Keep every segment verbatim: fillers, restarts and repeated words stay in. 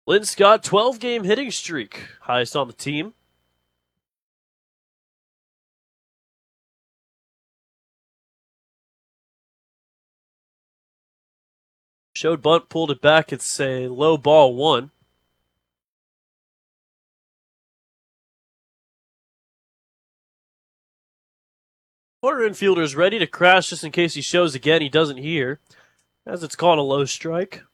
Lynn Scott, twelve game hitting streak, highest on the team. Showed bunt, pulled it back. It's a low ball one. Corner infielder's ready to crash just in case he shows again. He doesn't hear, as it's called a low strike.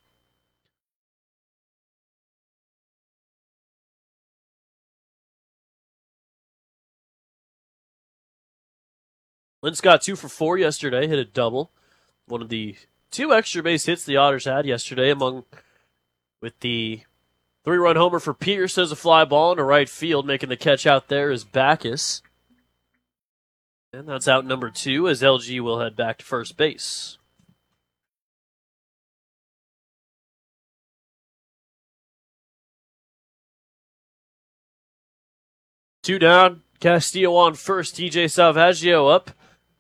Lynn Scott two for four yesterday, hit a double. One of the two extra base hits the Otters had yesterday, among with the three-run homer for Pierce as a fly ball into right field. Making the catch out there is Backus. And that's out number two as L G will head back to first base. Two down. Castillo on first. T J Salvaggio up.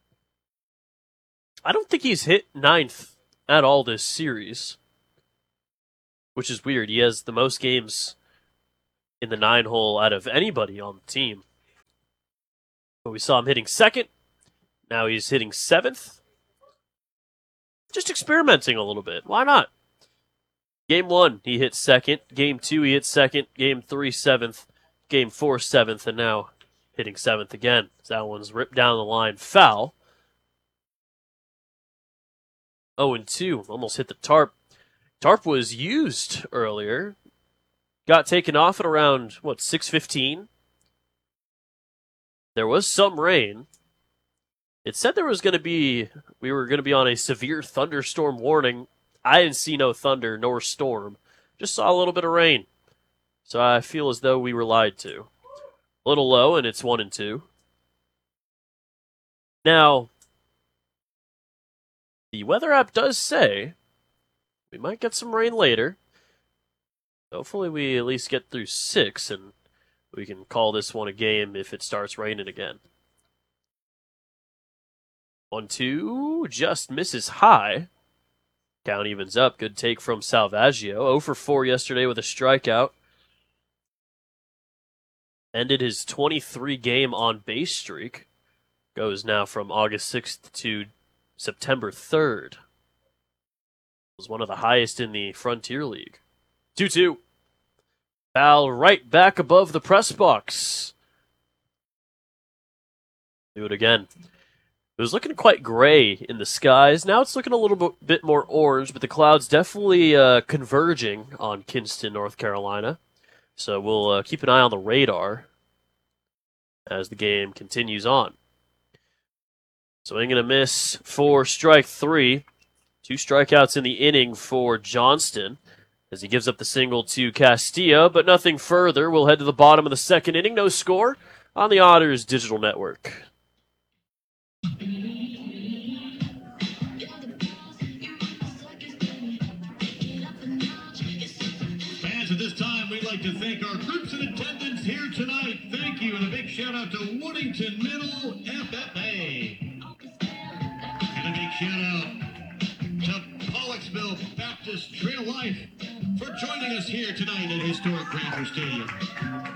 I don't think he's hit ninth at all this series, which is weird. He has the most games in the nine hole out of anybody on the team. But we saw him hitting second. Now he's hitting seventh. Just experimenting a little bit. Why not? Game one, he hit second. Game two, he hit second. Game three, seventh. Game four, seventh. And now hitting seventh again. That one's ripped down the line. Foul. oh and two. Almost hit the tarp. Tarp was used earlier. Got taken off at around, what, six fifteen? There was some rain. It said there was going to be, we were going to be on a severe thunderstorm warning. I didn't see no thunder nor storm. Just saw a little bit of rain. So I feel as though we were lied to. A little low, and it's one and two. Now, the weather app does say we might get some rain later. Hopefully we at least get through six, and we can call this one a game if it starts raining again. one two, just misses high. Count evens up. Good take from Salvaggio. oh for four yesterday with a strikeout. Ended his twenty-three game on base streak. Goes now from August sixth to September third. Was one of the highest in the Frontier League. two two. Foul right back above the press box. Do it again. It was looking quite gray in the skies. Now it's looking a little bit more orange, but the clouds definitely uh, converging on Kinston, North Carolina. So we'll uh, keep an eye on the radar as the game continues on. Swing and a miss for strike three. Two strikeouts in the inning for Johnston as he gives up the single to Castillo, but nothing further. We'll head to the bottom of the second inning. No score on the Otters Digital Network. Fans, at this time, we'd like to thank our groups in attendance here tonight. Thank you, and a big shout out to Woodington Middle F F A. And a big shout out to Pollocksville Baptist Trail Life for joining us here tonight at historic Grainger Stadium.